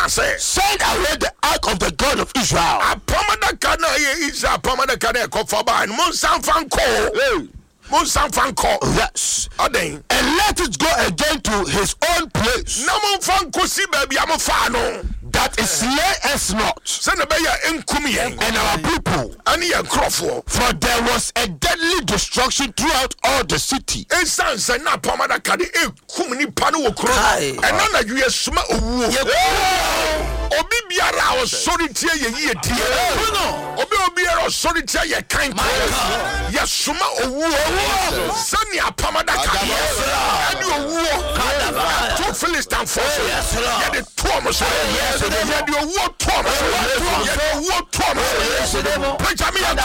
send away the ark of the God of Israel. Yes. And let it go again to his own place, that it slay us not, and our people. For there was a deadly destruction throughout all the city. Obi biara o sori tie ye yie tie. Obi biara o sori tie ye kan kan. Ya suma owu. Sani apamada ka. Ani owu. To Philistine force. Ya de tuomo so. Ya de owu tuomo so. Ya de owu tuomo so. Benjamin ya